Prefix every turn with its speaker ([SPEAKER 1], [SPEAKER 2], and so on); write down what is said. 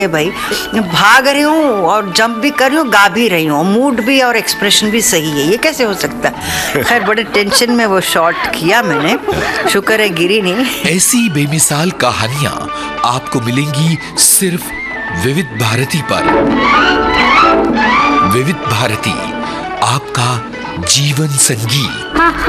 [SPEAKER 1] भाई, भाग रही हूँ और जंप भी कर रही हूँ, गा भी रही हूँ, मूड भी और एक्सप्रेशन भी सही है, ये कैसे हो सकता है? खैर बड़े टेंशन में वो शॉट किया मैंने, शुक्र है गिरी नहीं।
[SPEAKER 2] ऐसी बेमिसाल कहानियां आपको मिलेंगी सिर्फ विविध भारती पर। विविध भारती, आपका जीवन संगीत।